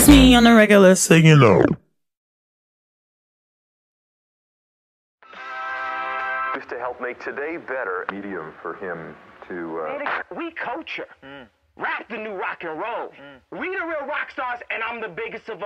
It's me on the regular singing low. Used to help make today better. Medium for him to. We culture. Rap the new rock and roll. We the real rock stars, and I'm the biggest of all.